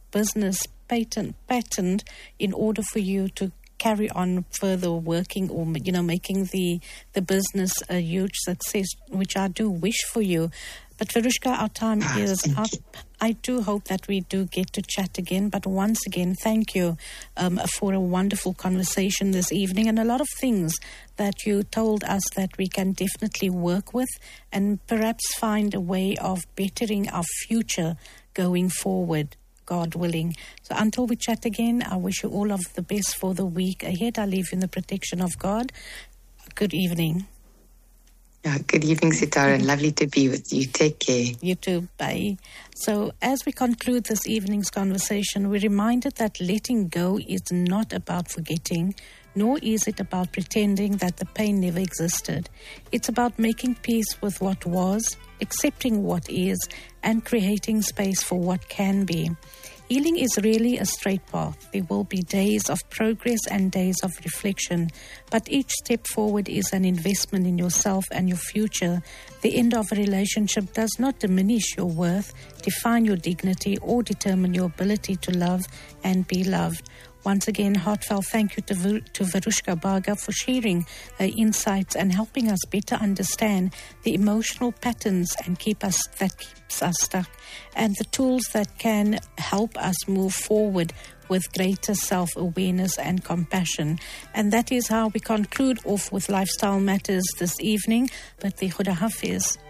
business patent in order for you to carry on further working or, making the business a huge success, which I do wish for you. But Verushka, our time is up. I do hope that we do get to chat again. But once again, thank you for a wonderful conversation this evening, and a lot of things that you told us that we can definitely work with and perhaps find a way of bettering our future going forward, God willing. So until we chat again, I wish you all of the best for the week ahead. I leave you in the protection of God. Good evening. Good evening, Sitara. Lovely to be with you. Take care. You too. Bye. So as we conclude this evening's conversation, we're reminded that letting go is not about forgetting, nor is it about pretending that the pain never existed. It's about making peace with what was, accepting what is, and creating space for what can be. Healing is really a straight path. There will be days of progress and days of reflection, but each step forward is an investment in yourself and your future. The end of a relationship does not diminish your worth, define your dignity, or determine your ability to love and be loved. Once again, heartfelt thank you to Verushka Baga for sharing her insights and helping us better understand the emotional patterns and keeps us stuck, and the tools that can help us move forward with greater self-awareness and compassion. And that is how we conclude off with Lifestyle Matters this evening. But the Khuda Hafiz.